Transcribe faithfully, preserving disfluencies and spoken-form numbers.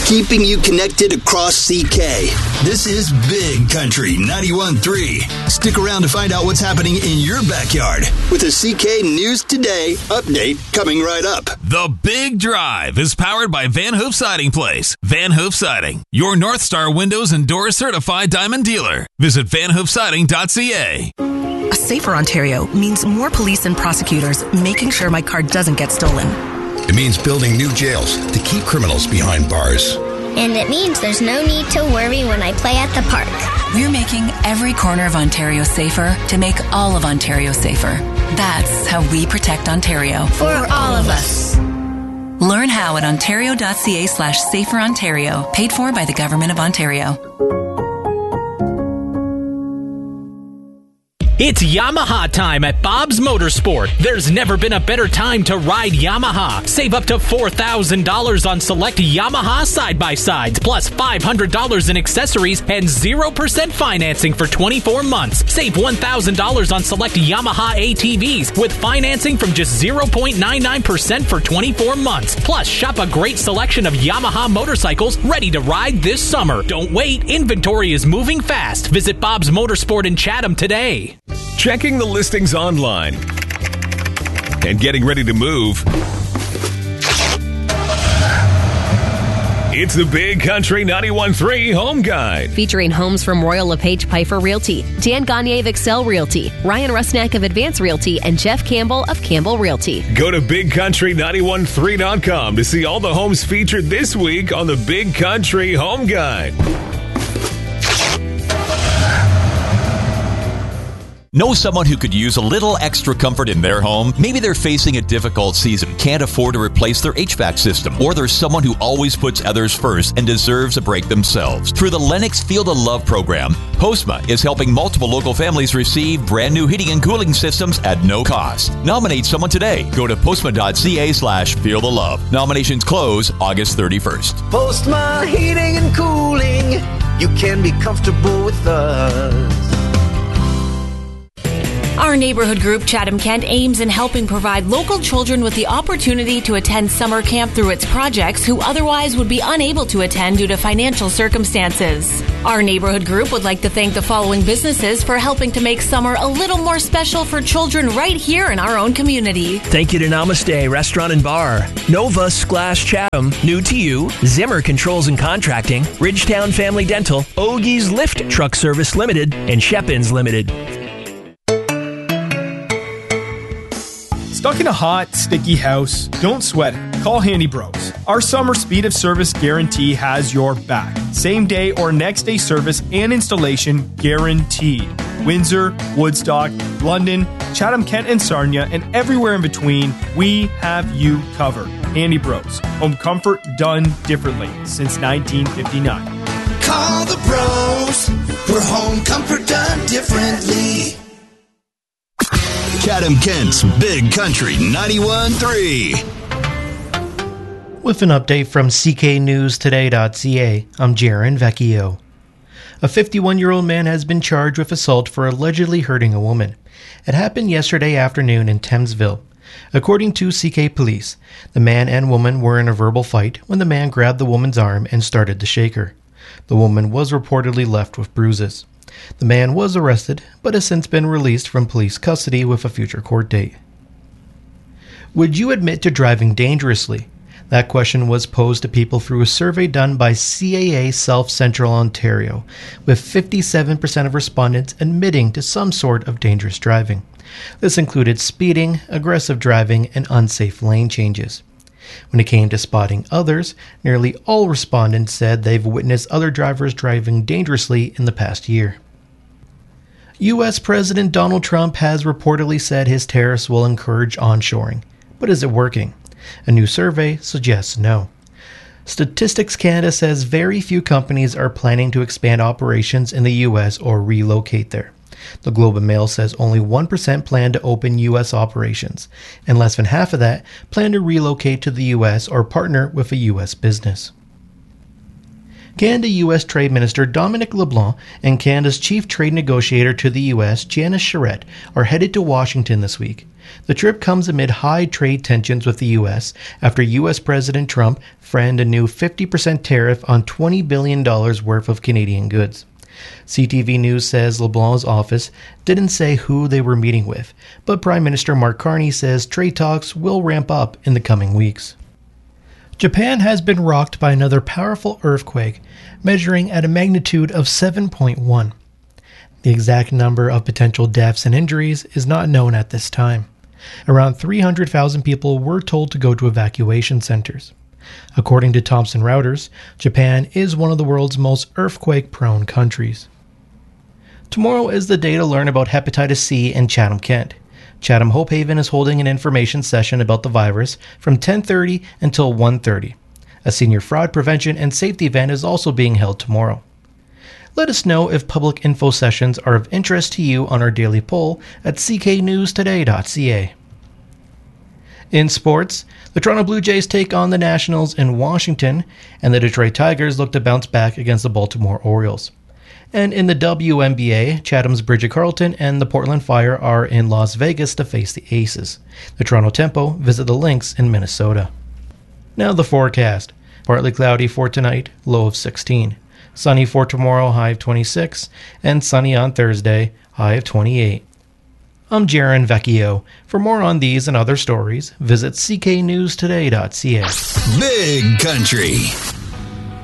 keeping you connected across C K. This is Big Country ninety-one point three. Stick around to find out what's happening in your backyard with a C K News Today update coming right up. The Big Drive is powered by Van Hoof Siding Place. Van Hoof Siding, your North Star Windows and Doors certified diamond dealer. Visit van hoof siding dot c a. A safer Ontario means more police and prosecutors making sure my car doesn't get stolen. It means building new jails to keep criminals behind bars. And it means there's no need to worry when I play at the park. We're making every corner of Ontario safer to make all of Ontario safer. That's how we protect Ontario. For all of us. Learn how at ontario.ca slash safer Ontario. Paid for by the Government of Ontario. It's Yamaha time at Bob's Motorsport. There's never been a better time to ride Yamaha. Save up to four thousand dollars on select Yamaha side-by-sides, plus five hundred dollars in accessories and zero percent financing for twenty-four months. Save one thousand dollars on select Yamaha A T Vs with financing from just zero point nine nine percent for twenty-four months. Plus, shop a great selection of Yamaha motorcycles ready to ride this summer. Don't wait. Inventory is moving fast. Visit Bob's Motorsport in Chatham today. Checking the listings online and getting ready to move. It's the Big Country ninety-one point three Home Guide. Featuring homes from Royal LePage Piper Realty, Dan Gagne of Excel Realty, Ryan Rusnak of Advance Realty, and Jeff Campbell of Campbell Realty. Go to big country ninety-one point three dot com to see all the homes featured this week on the Big Country Home Guide. Know someone who could use a little extra comfort in their home? Maybe they're facing a difficult season, can't afford to replace their H V A C system, or there's someone who always puts others first and deserves a break themselves. Through the Lennox Feel the Love program, Postma is helping multiple local families receive brand new heating and cooling systems at no cost. Nominate someone today. Go to postma.ca slash feel the love. Nominations close August thirty-first. Postma Heating and Cooling. You can be comfortable with us. Our neighborhood group, Chatham Kent, aims in helping provide local children with the opportunity to attend summer camp through its projects who otherwise would be unable to attend due to financial circumstances. Our neighborhood group would like to thank the following businesses for helping to make summer a little more special for children right here in our own community. Thank you to Namaste Restaurant and Bar, Nova Splash Chatham, New to You, Zimmer Controls and Contracting, Ridgetown Family Dental, Ogie's Lift Truck Service Limited, and Shepins Limited. Stuck in a hot, sticky house? Don't sweat it. Call Handy Bros. Our summer speed of service guarantee has your back. Same day or next day service and installation guaranteed. Windsor, Woodstock, London, Chatham, Kent, and Sarnia, and everywhere in between, we have you covered. Handy Bros. Home comfort done differently since nineteen fifty-nine. Call the bros. We're home comfort done differently. Chatham Kent's Big Country ninety-one point three. With an update from c k news today dot c a, I'm Jaron Vecchio. A fifty-one-year-old man has been charged with assault for allegedly hurting a woman. It happened yesterday afternoon in Thamesville. According to C K Police, the man and woman were in a verbal fight when the man grabbed the woman's arm and started to shake her. The woman was reportedly left with bruises. The man was arrested, but has since been released from police custody with a future court date. Would you admit to driving dangerously? That question was posed to people through a survey done by C A A South Central Ontario, with fifty-seven percent of respondents admitting to some sort of dangerous driving. This included speeding, aggressive driving, and unsafe lane changes. When it came to spotting others, nearly all respondents said they've witnessed other drivers driving dangerously in the past year. U S President Donald Trump has reportedly said his tariffs will encourage onshoring. But is it working? A new survey suggests no. Statistics Canada says very few companies are planning to expand operations in the U S or relocate there. The Globe and Mail says only one percent plan to open U S operations, and less than half of that plan to relocate to the U S or partner with a U S business. Canada-U S Trade Minister Dominic LeBlanc and Canada's chief trade negotiator to the U S, Janice Charette, are headed to Washington this week. The trip comes amid high trade tensions with the U S after U S President Trump friended a new fifty percent tariff on twenty billion dollars worth of Canadian goods. C T V News says LeBlanc's office didn't say who they were meeting with, but Prime Minister Mark Carney says trade talks will ramp up in the coming weeks. Japan has been rocked by another powerful earthquake, measuring at a magnitude of seven point one. The exact number of potential deaths and injuries is not known at this time. Around three hundred thousand people were told to go to evacuation centers. According to Thomson Reuters, Japan is one of the world's most earthquake-prone countries. Tomorrow is the day to learn about hepatitis C in Chatham-Kent. Chatham Hope Haven is holding an information session about the virus from ten thirty until one thirty. A senior fraud prevention and safety event is also being held tomorrow. Let us know if public info sessions are of interest to you on our daily poll at c k news today dot c a. In sports, the Toronto Blue Jays take on the Nationals in Washington, and the Detroit Tigers look to bounce back against the Baltimore Orioles. And in the W N B A, Chatham's Bridget Carleton and the Portland Fire are in Las Vegas to face the Aces. The Toronto Tempo visit the Lynx in Minnesota. Now the forecast. Partly cloudy for tonight, low of sixteen. Sunny for tomorrow, high of twenty-six. And sunny on Thursday, high of twenty-eight. I'm Jaron Vecchio. For more on these and other stories, visit c k news today dot c a. Big Country.